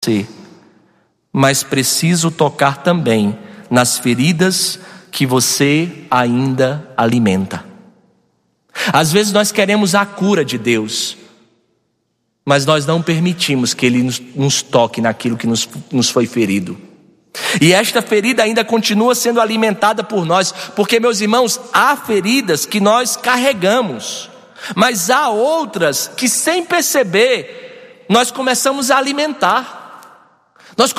você, mas preciso tocar também nas feridas que você ainda alimenta. Às vezes nós queremos a cura de Deus, mas nós não permitimos que Ele nos toque naquilo que nos foi ferido. E esta ferida ainda continua sendo alimentada por nós, porque, meus irmãos, há feridas que nós carregamos, mas há outras que, sem perceber, nós começamos a alimentar.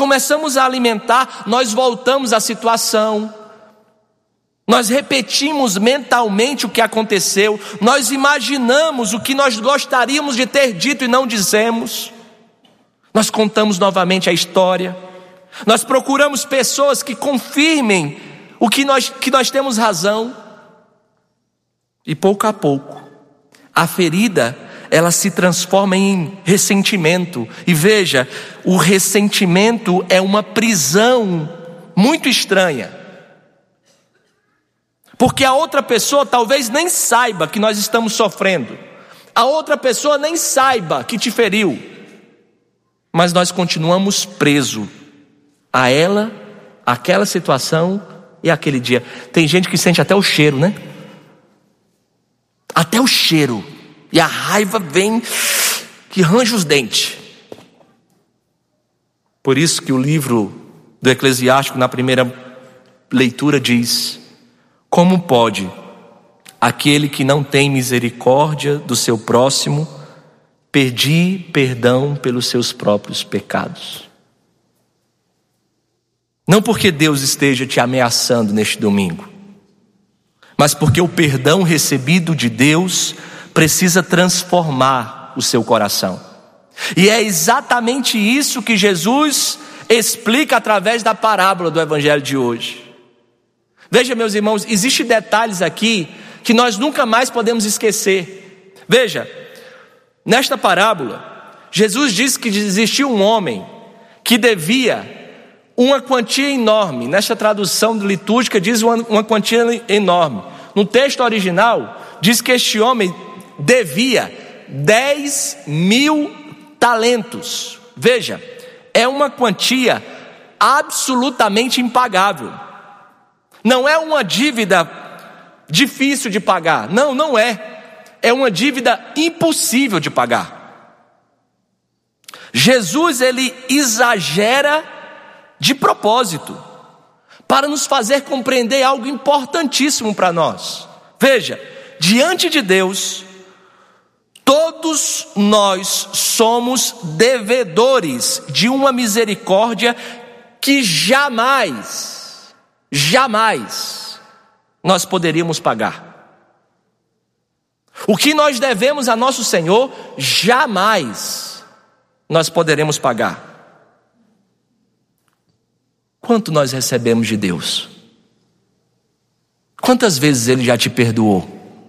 Nós voltamos à situação, nós repetimos mentalmente o que aconteceu, nós imaginamos o que nós gostaríamos de ter dito e não dizemos, nós contamos novamente a história, nós procuramos pessoas que confirmem que nós temos razão, e pouco a pouco, a ferida, ela se transforma em ressentimento. E veja, o ressentimento é uma prisão muito estranha, porque a outra pessoa talvez nem saiba que nós estamos sofrendo, a outra pessoa nem saiba que te feriu, mas nós continuamos presos a ela, aquela situação e aquele dia. Tem gente que sente até o cheiro, né? Até o cheiro. E a raiva vem que range os dentes. Por isso que o livro do Eclesiástico, na primeira leitura, diz: como pode aquele que não tem misericórdia do seu próximo pedir perdão pelos seus próprios pecados? Não porque Deus esteja te ameaçando neste domingo, mas porque o perdão recebido de Deus precisa transformar o seu coração. E é exatamente isso que Jesus explica através da parábola do evangelho de hoje. Veja, meus irmãos, existem detalhes aqui que nós nunca mais podemos esquecer. Veja, nesta parábola, Jesus disse que existia um homem que devia uma quantia enorme. Nesta tradução litúrgica diz uma quantia enorme. No texto original diz que este homem devia 10.000 talentos. Veja, é uma quantia absolutamente impagável. Não é uma dívida difícil de pagar. Não é. É uma dívida impossível de pagar. Jesus, ele exagera de propósito, para nos fazer compreender algo importantíssimo para nós. Veja, diante de Deus, todos nós somos devedores de uma misericórdia que jamais nós poderíamos pagar. O que nós devemos a nosso Senhor, jamais nós poderemos pagar. Quanto nós recebemos de Deus? Quantas vezes Ele já te perdoou?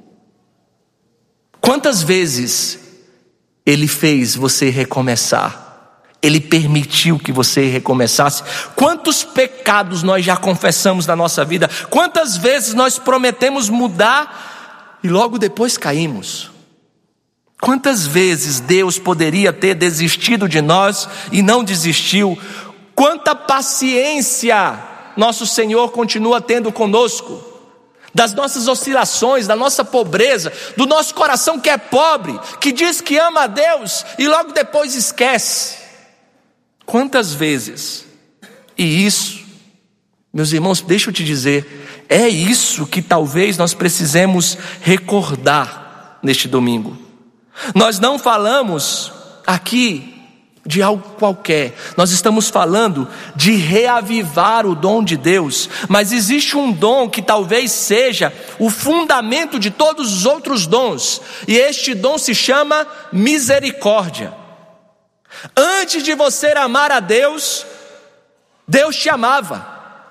Quantas vezes Ele fez você recomeçar? Ele permitiu que você recomeçasse? Quantos pecados nós já confessamos na nossa vida? Quantas vezes nós prometemos mudar e logo depois caímos? Quantas vezes Deus poderia ter desistido de nós e não desistiu? Quanta paciência nosso Senhor continua tendo conosco, das nossas oscilações, da nossa pobreza, do nosso coração que é pobre, que diz que ama a Deus e logo depois esquece. Quantas vezes? E isso, meus irmãos, deixa eu te dizer, é isso que talvez nós precisemos recordar neste domingo. Nós não falamos aqui de algo qualquer, nós estamos falando de reavivar o dom de Deus, mas existe um dom que talvez seja o fundamento de todos os outros dons, e este dom se chama misericórdia. Antes de você amar a Deus, Deus te amava.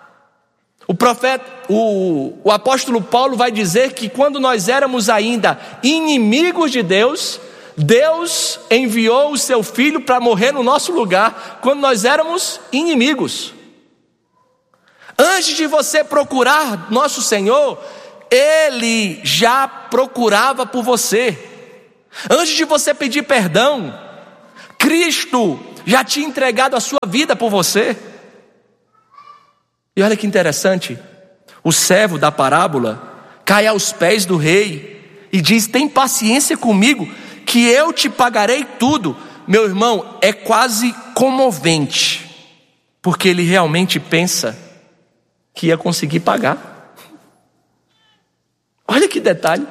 O apóstolo Paulo vai dizer que quando nós éramos ainda inimigos de Deus, Deus enviou o seu Filho para morrer no nosso lugar, quando nós éramos inimigos. Antes de você procurar nosso Senhor, Ele já procurava por você. Antes de você pedir perdão, Cristo já tinha entregado a sua vida por você. E olha que interessante, o servo da parábola cai aos pés do rei e diz: tem paciência comigo, que eu te pagarei tudo. Meu irmão, é quase comovente, porque ele realmente pensa que ia conseguir pagar. Olha que detalhe.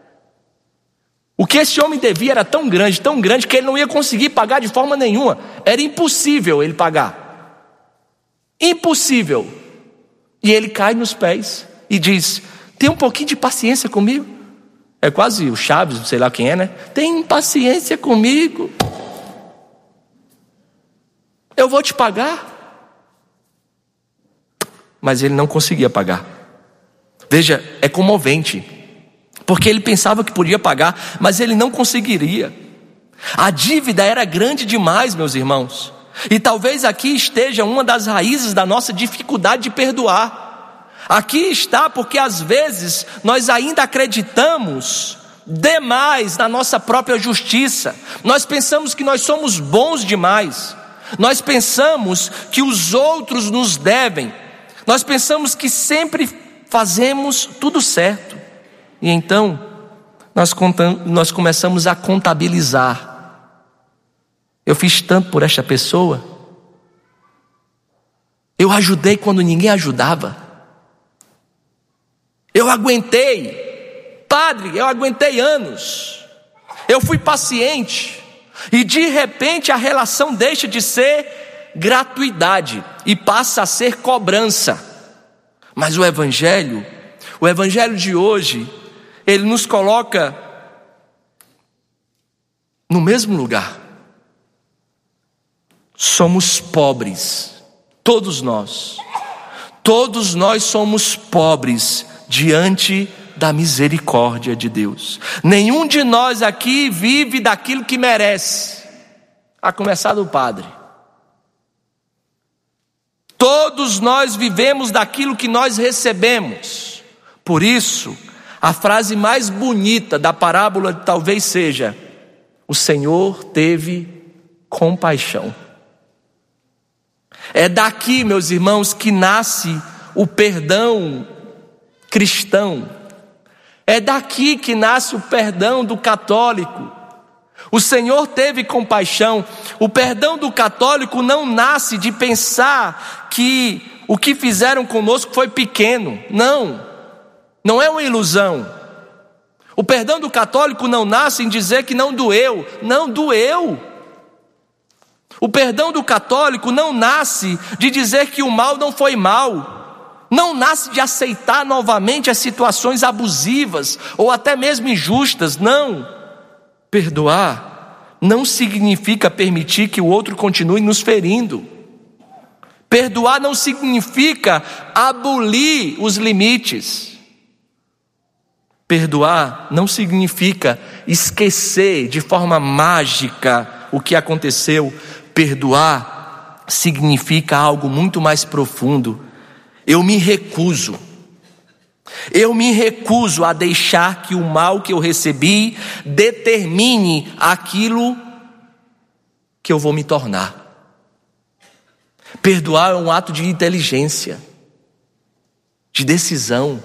O que esse homem devia era tão grande, que ele não ia conseguir pagar de forma nenhuma. Era impossível ele pagar. Impossível. E ele cai nos pés e diz: tem um pouquinho de paciência comigo. É quase o Chaves, sei lá quem é, né? Tem paciência comigo. Eu vou te pagar. Mas ele não conseguia pagar. Veja, é comovente, porque ele pensava que podia pagar, mas ele não conseguiria. A dívida era grande demais, meus irmãos. E talvez aqui esteja uma das raízes da nossa dificuldade de perdoar. Aqui está porque às vezes nós ainda acreditamos demais na nossa própria justiça. Nós pensamos que nós somos bons demais. Nós pensamos que os outros nos devem. Nós pensamos que sempre fazemos tudo certo. E então nós começamos a contabilizar. Eu fiz tanto por esta pessoa. Eu ajudei quando ninguém ajudava. Eu aguentei. Padre, eu aguentei anos. Eu fui paciente. E de repente a relação deixa de ser gratuidade e passa a ser cobrança. Mas o Evangelho de hoje, ele nos coloca no mesmo lugar. Somos pobres, todos nós somos pobres diante da misericórdia de Deus. Nenhum de nós aqui vive daquilo que merece, a começar do padre. Todos nós vivemos daquilo que nós recebemos. Por isso, a frase mais bonita da parábola talvez seja: o Senhor teve compaixão. É daqui, meus irmãos, que nasce o perdão cristão. É daqui que nasce o perdão do católico. O Senhor teve compaixão. O perdão do católico não nasce de pensar que o que fizeram conosco foi pequeno. Não é uma ilusão. O perdão do católico não nasce em dizer que não doeu. Não doeu. O perdão do católico não nasce de dizer que o mal não foi mal. Não nasce de aceitar novamente as situações abusivas ou até mesmo injustas. Não. Perdoar não significa permitir que o outro continue nos ferindo. Perdoar não significa abolir os limites. Perdoar não significa esquecer de forma mágica o que aconteceu. Perdoar significa algo muito mais profundo. Eu me recuso a deixar que o mal que eu recebi determine aquilo que eu vou me tornar. Perdoar é um ato de inteligência, de decisão.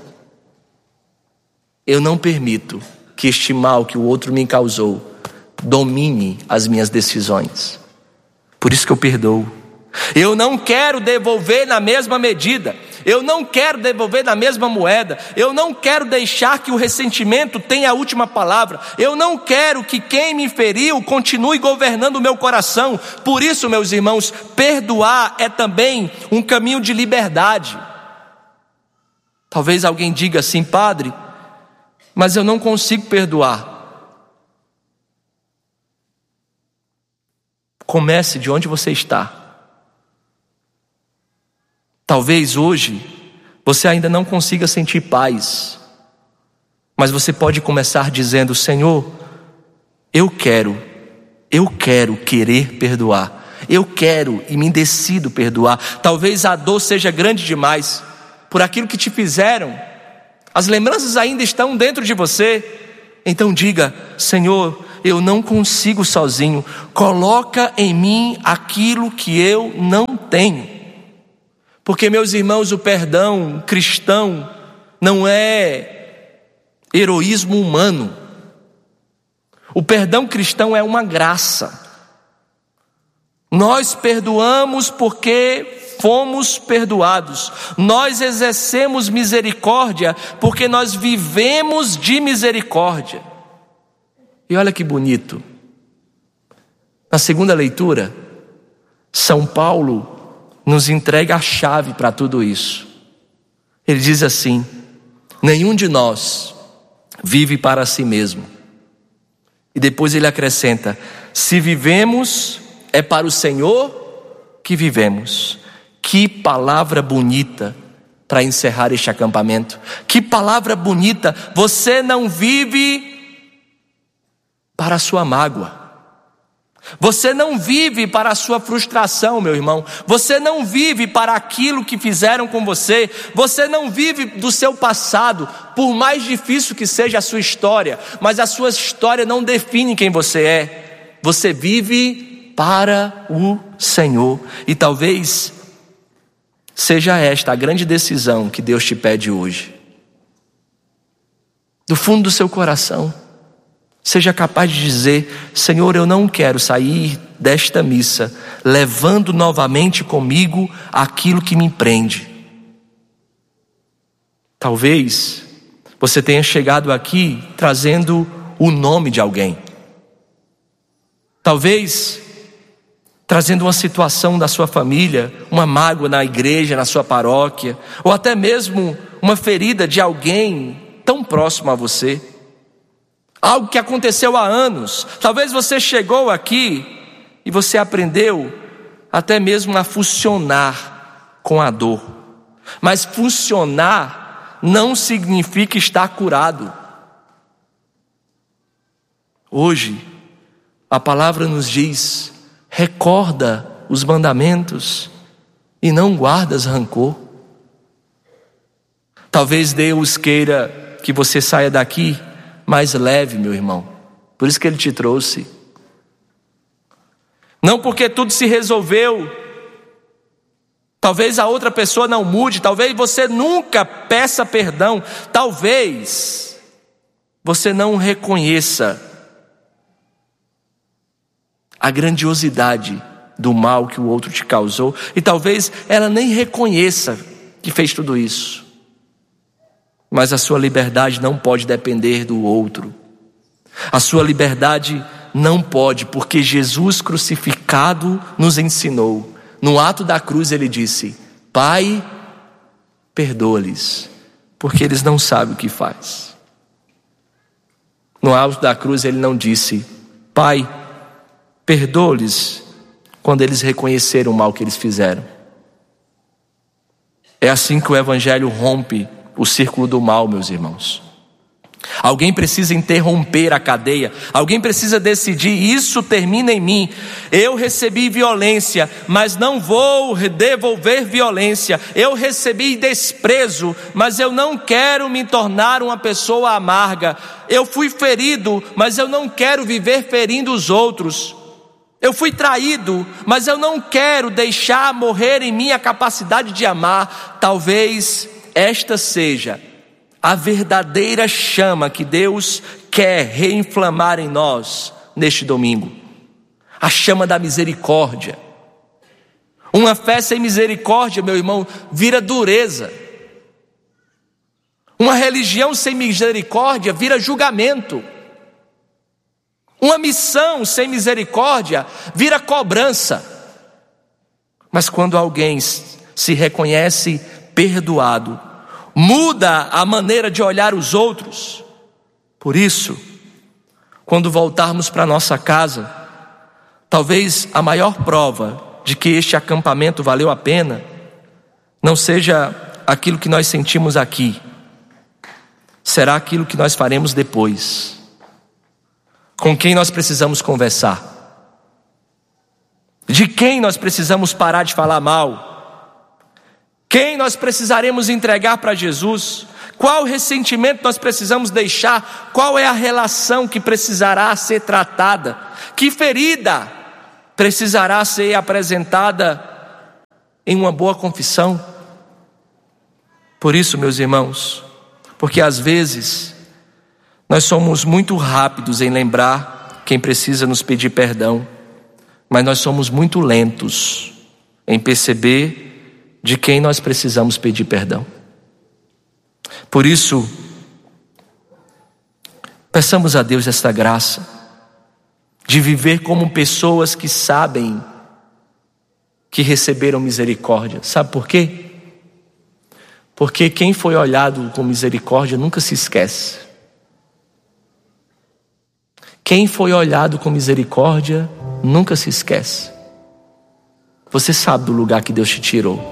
Eu não permito que este mal que o outro me causou domine as minhas decisões. Por isso que eu perdoo. Eu não quero devolver na mesma medida. Eu não quero devolver na mesma moeda. Eu não quero deixar que o ressentimento tenha a última palavra. Eu não quero que quem me feriu continue governando o meu coração. Por isso, meus irmãos, perdoar é também um caminho de liberdade. Talvez alguém diga assim: padre, mas eu não consigo perdoar. Comece de onde você está. Talvez hoje você ainda não consiga sentir paz, mas você pode começar dizendo: Senhor, eu quero querer perdoar. Eu quero e me decido perdoar. Talvez a dor seja grande demais por aquilo que te fizeram. As lembranças ainda estão dentro de você. Então diga: Senhor, eu não consigo sozinho, coloca em mim aquilo que eu não tenho. Porque, meus irmãos, o perdão cristão não é heroísmo humano. O perdão cristão é uma graça. Nós perdoamos porque fomos perdoados. Nós exercemos misericórdia porque nós vivemos de misericórdia. E olha que bonito. Na segunda leitura, São Paulo nos entrega a chave para tudo isso. Ele diz assim: nenhum de nós vive para si mesmo. E depois ele acrescenta: se vivemos, é para o Senhor que vivemos. Que palavra bonita para encerrar este acampamento. Que palavra bonita. Você não vive para a sua mágoa. Você não vive para a sua frustração, meu irmão. Você não vive para aquilo que fizeram com você. Você não vive do seu passado, por mais difícil que seja a sua história. Mas a sua história não define quem você é. Você vive para o Senhor. E talvez seja esta a grande decisão que Deus te pede hoje. Do fundo do seu coração, seja capaz de dizer: Senhor, eu não quero sair desta missa levando novamente comigo aquilo que me prende. Talvez você tenha chegado aqui trazendo o nome de alguém. Talvez trazendo uma situação da sua família, uma mágoa na igreja, na sua paróquia, ou até mesmo uma ferida de alguém tão próximo a você. Algo que aconteceu há anos. Talvez você chegou aqui e você aprendeu até mesmo a funcionar com a dor. Mas funcionar não significa estar curado. Hoje, a palavra nos diz: recorda os mandamentos e não guardas rancor. Talvez Deus queira que você saia daqui mais leve, meu irmão. Por isso que Ele te trouxe. Não porque tudo se resolveu. Talvez a outra pessoa não mude. Talvez você nunca peça perdão. Talvez você não reconheça a grandiosidade do mal que o outro te causou. E talvez ela nem reconheça que fez tudo isso. Mas a sua liberdade não pode depender do outro. A sua liberdade não pode, porque Jesus crucificado nos ensinou. No ato da cruz ele disse: Pai, perdoa-lhes, porque eles não sabem o que faz. No ato da cruz ele não disse: Pai, perdoa-lhes, quando eles reconheceram o mal que eles fizeram. É assim que o Evangelho rompe o círculo do mal, meus irmãos. Alguém precisa interromper a cadeia. Alguém precisa decidir: isso termina em mim. Eu recebi violência, mas não vou devolver violência. Eu recebi desprezo, mas eu não quero me tornar uma pessoa amarga. Eu fui ferido, mas eu não quero viver ferindo os outros. Eu fui traído, mas eu não quero deixar morrer em mim a capacidade de amar. Talvez esta seja a verdadeira chama que Deus quer reinflamar em nós neste domingo. A chama da misericórdia. Uma fé sem misericórdia, meu irmão, vira dureza. Uma religião sem misericórdia vira julgamento. Uma missão sem misericórdia vira cobrança. Mas quando alguém se reconhece perdoado, muda a maneira de olhar os outros. Por isso, quando voltarmos para nossa casa, talvez a maior prova de que este acampamento valeu a pena não seja aquilo que nós sentimos aqui, será aquilo que nós faremos depois. Com quem nós precisamos conversar? De quem nós precisamos parar de falar mal? Quem nós precisaremos entregar para Jesus? Qual ressentimento nós precisamos deixar? Qual é a relação que precisará ser tratada? Que ferida precisará ser apresentada em uma boa confissão? Por isso, meus irmãos, porque às vezes nós somos muito rápidos em lembrar quem precisa nos pedir perdão, mas nós somos muito lentos em perceber de quem nós precisamos pedir perdão. Por isso, peçamos a Deus esta graça de viver como pessoas que sabem que receberam misericórdia. Sabe por quê? Porque quem foi olhado com misericórdia nunca se esquece. Quem foi olhado com misericórdia nunca se esquece. Você sabe do lugar que Deus te tirou.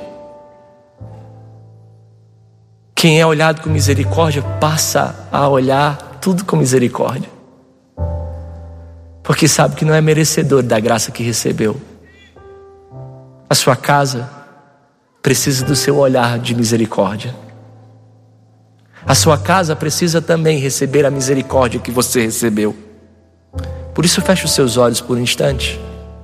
Quem é olhado com misericórdia passa a olhar tudo com misericórdia, porque sabe que não é merecedor da graça que recebeu. A sua casa precisa do seu olhar de misericórdia. A sua casa precisa também receber a misericórdia que você recebeu. Por isso, feche os seus olhos por um instante.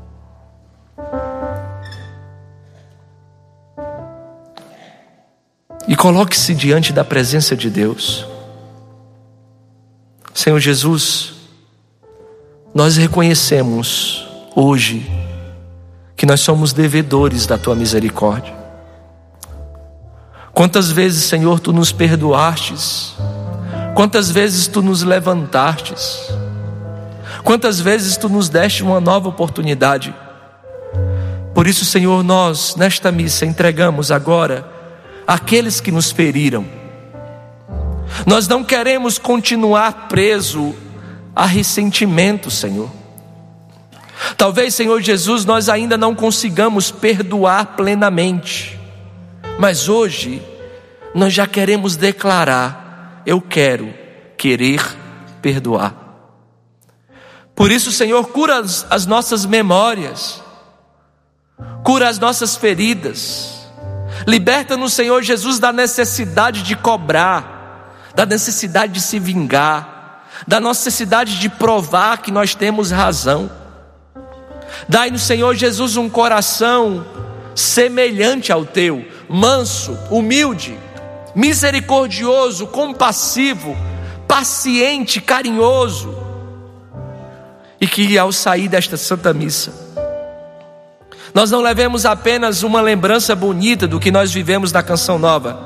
E coloque-se diante da presença de Deus. Senhor Jesus, nós reconhecemos hoje que nós somos devedores da Tua misericórdia. Quantas vezes, Senhor, Tu nos perdoastes? Quantas vezes Tu nos levantastes? Quantas vezes Tu nos deste uma nova oportunidade? Por isso, Senhor, nós nesta missa entregamos agora aqueles que nos feriram. Nós não queremos continuar preso a ressentimento, Senhor. Talvez, Senhor Jesus, nós ainda não consigamos perdoar plenamente, mas hoje nós já queremos declarar: eu querer perdoar. Por isso, Senhor, cura as nossas memórias, cura as nossas feridas. Liberta-nos, Senhor Jesus, da necessidade de cobrar, da necessidade de se vingar, da necessidade de provar que nós temos razão. Dai-nos, Senhor Jesus, um coração semelhante ao Teu, manso, humilde, misericordioso, compassivo, paciente, carinhoso. E que ao sair desta Santa Missa, nós não levemos apenas uma lembrança bonita do que nós vivemos na Canção Nova,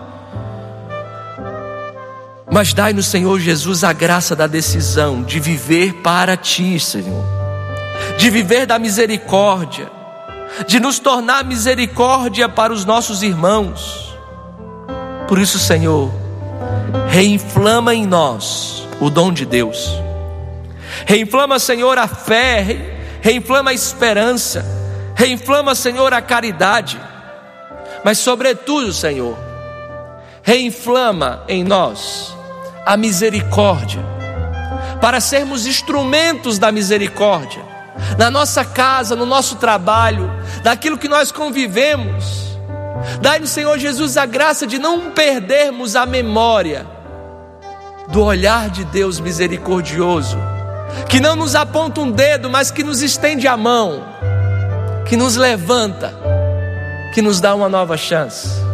mas dai-nos, Senhor Jesus, a graça da decisão de viver para Ti, Senhor, de viver da misericórdia, de nos tornar misericórdia para os nossos irmãos. Por isso, Senhor, reinflama em nós o dom de Deus, reinflama, Senhor, a fé, reinflama a esperança, reinflama, Senhor, a caridade, mas sobretudo, Senhor, reinflama em nós a misericórdia, para sermos instrumentos da misericórdia, na nossa casa, no nosso trabalho, naquilo que nós convivemos. Dai-nos, Senhor Jesus, a graça de não perdermos a memória do olhar de Deus misericordioso, que não nos aponta um dedo, mas que nos estende a mão, que nos levanta, que nos dá uma nova chance.